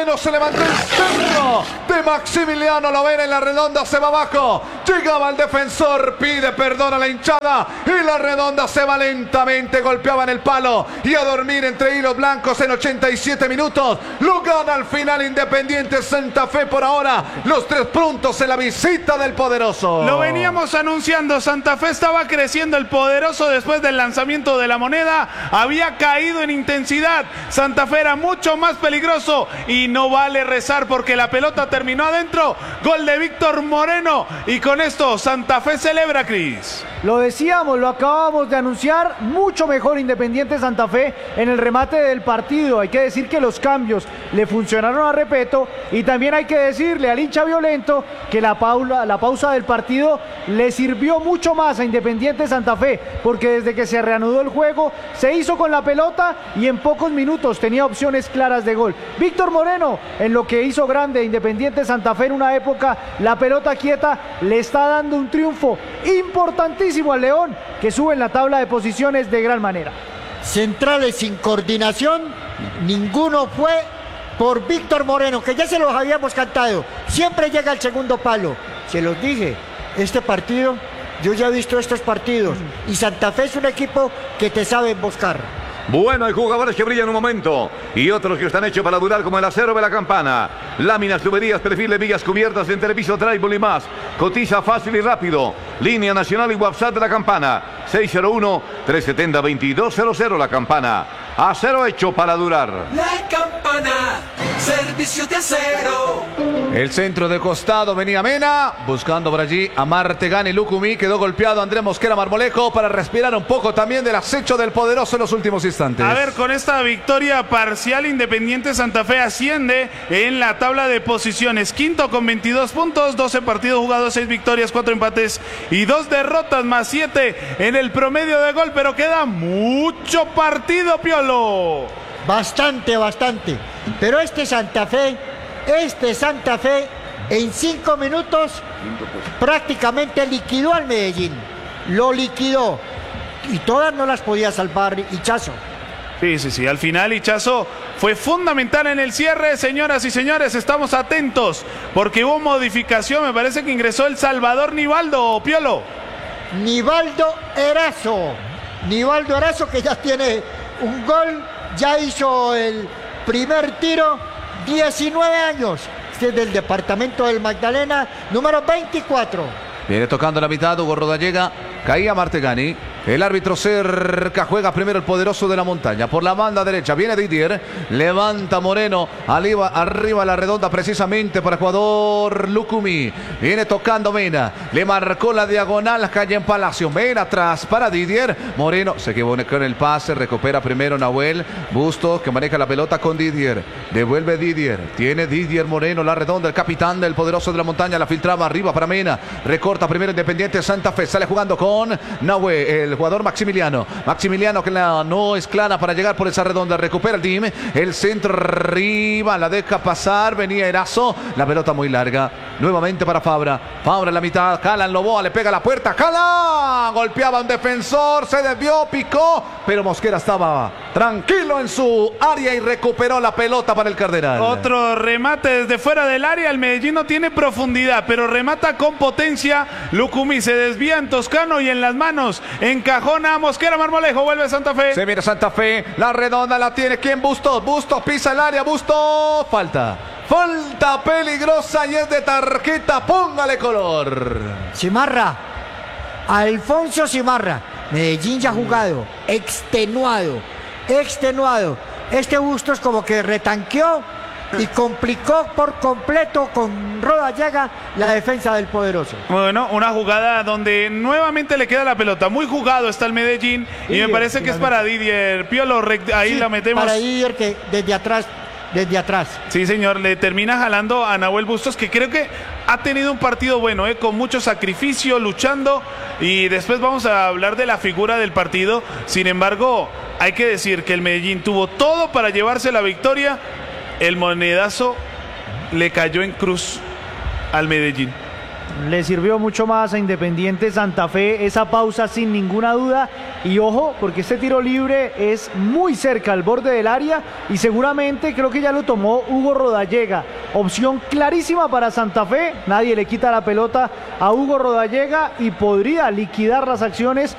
Moreno, se levantó el centro de Maximiliano Lovera en la redonda, se va abajo. Llegaba el defensor, pide perdón a la hinchada y la redonda se va lentamente, golpeaba en el palo y a dormir entre hilos blancos en 87 minutos. Lo gana al final Independiente Santa Fe por ahora. Los 3 puntos en la visita del Poderoso. Lo veníamos anunciando, Santa Fe estaba creciendo, el Poderoso después del lanzamiento de la moneda había caído en intensidad. Santa Fe era mucho más peligroso y no vale rezar porque la pelota terminó adentro. Gol de Víctor Moreno y con esto Santa Fe celebra, Cris. Lo decíamos, lo acabamos de anunciar, mucho mejor Independiente Santa Fe en el remate del partido. Hay que decir que los cambios le funcionaron a Repeto y también hay que decirle al hincha violento que la pausa del partido le sirvió mucho más a Independiente Santa Fe, porque desde que se reanudó el juego se hizo con la pelota y en pocos minutos tenía opciones claras de gol. Víctor Moreno, en lo que hizo grande Independiente Santa Fe en una época, la pelota quieta, le está dando un triunfo importantísimo al León, que sube en la tabla de posiciones de gran manera. Centrales sin coordinación, ninguno fue por Víctor Moreno, que ya se los habíamos cantado, siempre llega al segundo palo. Se los dije, este partido, yo ya he visto estos partidos, y Santa Fe es un equipo que te sabe buscar. Bueno, hay jugadores que brillan un momento y otros que están hechos para durar, como el acero de la Campana. Láminas, tuberías, perfiles, vigas cubiertas en televiso, tribal y más. Cotiza fácil y rápido. Línea nacional y WhatsApp de la Campana. 601-370-2200 la Campana. Acero hecho para durar. La Campana, servicio de acero. El centro de costado, venía Mena, buscando por allí a Martegani. Lucumí, quedó golpeado Andrés Mosquera Marmolejo para respirar un poco también del acecho del Poderoso en los últimos instantes. A ver, con esta victoria parcial, Independiente Santa Fe asciende en la tabla de posiciones. Quinto con 22 puntos, 12 partidos jugados, 6 victorias, 4 empates y 2 derrotas más 7 en el promedio de gol, pero queda mucho partido, Piolo. Bastante. Pero este Santa Fe en 5 minutos prácticamente liquidó al Medellín. Lo liquidó. Y todas no las podía salvar Hichazo. Sí. Al final Hichazo fue fundamental en el cierre. Señoras y señores, estamos atentos porque hubo modificación. Me parece que ingresó el Salvador Nivaldo, Piolo. Nivaldo Erazo, que ya tiene un gol, ya hizo el primer tiro, 19 años, este es del departamento del Magdalena, número 24. Viene tocando la mitad, Hugo Rodallega, caía Martegani. El árbitro cerca, juega primero el Poderoso de la Montaña. Por la banda derecha viene Didier, levanta Moreno, arriba la redonda precisamente para el jugador Lucumí. Viene tocando Mena, le marcó la diagonal calle en Palacio. Mena atrás para Didier. Moreno se equivocó en el pase, recupera primero Nahuel Bustos, que maneja la pelota con Didier. Devuelve Didier, tiene Didier Moreno, la redonda, el capitán del Poderoso de la Montaña, la filtraba arriba para Mena. Recorta primero Independiente Santa Fe, sale jugando con Nahuel, el jugador Maximiliano que no es clara para llegar por esa redonda, recupera el team, el centro arriba, la deja pasar, venía Erazo, la pelota muy larga, nuevamente para Fabra en la mitad, Calan Loboa, le pega a la puerta, Calan, golpeaba a un defensor, se desvió, picó, pero Mosquera estaba tranquilo en su área y recuperó la pelota para el Cardenal. Otro remate desde fuera del área, el Medellín no tiene profundidad, pero remata con potencia. Lucumí se desvía en Toscano y en las manos encajona Mosquera Marmolejo, vuelve Santa Fe. Se mira Santa Fe, la redonda la tiene, ¿quién? Bustos pisa el área, Bustos, falta peligrosa y es de tarjeta, póngale color. Alfonso Cimarra, Medellín ya jugado, extenuado. Este Bustos como que retanqueó y complicó por completo con Rodallega la defensa del Poderoso. Bueno, una jugada donde nuevamente le queda la pelota. Muy jugado está el Medellín y me parece que es para Didier Piolo. Ahí la metemos. Para Didier, que desde atrás. Sí, señor, le termina jalando a Nahuel Bustos, que creo que ha tenido un partido bueno, con mucho sacrificio, luchando, y después vamos a hablar de la figura del partido. Sin embargo, hay que decir que el Medellín tuvo todo para llevarse la victoria. El monedazo le cayó en cruz al Medellín. Le sirvió mucho más a Independiente Santa Fe esa pausa sin ninguna duda. Y ojo, porque este tiro libre es muy cerca al borde del área y seguramente creo que ya lo tomó Hugo Rodallega. Opción clarísima para Santa Fe. Nadie le quita la pelota a Hugo Rodallega y podría liquidar las acciones